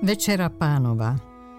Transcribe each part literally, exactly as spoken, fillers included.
Večera Pánova.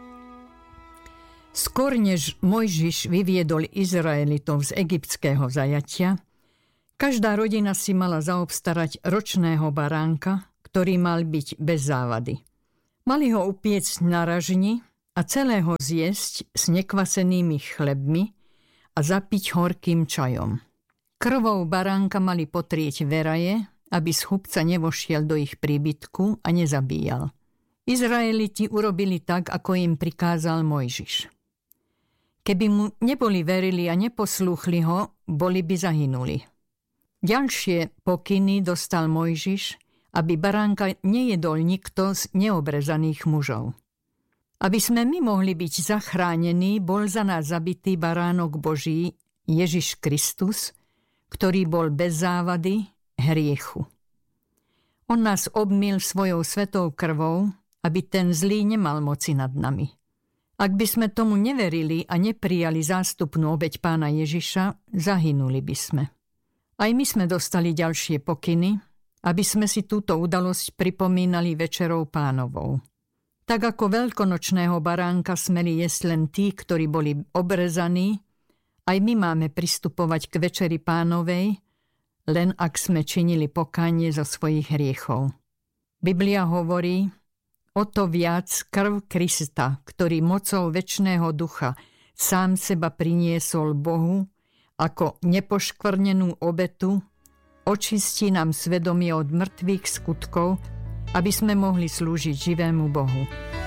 Skôr než Mojžiš vyviedol Izraelitov z egyptského zajatia, každá rodina si mala zaobstarať ročného baránka, ktorý mal byť bez závady. Mali ho upiecť na ražni a celého zjesť s nekvasenými chlebmi a zapiť horkým čajom. Krvou baránka mali potrieť veraje, aby z chupca nevošiel do ich príbytku a nezabíjal. Izraeliti urobili tak, ako im prikázal Mojžiš. Keby mu neboli verili a neposlúchli ho, boli by zahynuli. Ďalšie pokyny dostal Mojžiš, aby baránka nejedol nikto z neobrezaných mužov. Aby sme my mohli byť zachránení, bol za nás zabitý baránok Boží, Ježiš Kristus, ktorý bol bez závady, hriechu. On nás obmyl svojou svetou krvou, aby ten zlý nemal moci nad nami. Ak by sme tomu neverili a neprijali zástupnú obeť Pána Ježiša, zahynuli by sme. Aj my sme dostali ďalšie pokyny, aby sme si túto udalosť pripomínali Večerou Pánovou. Tak ako veľkonočného baránka smeli jesť len tí, ktorí boli obrezaní, aj my máme pristupovať k Večeri Pánovej, len ak sme činili pokánie zo svojich hriechov. Biblia hovorí: o to viac krv Krista, ktorý mocou večného ducha sám seba priniesol Bohu ako nepoškvrnenú obetu, očistí nám svedomie od mŕtvych skutkov, aby sme mohli slúžiť živému Bohu.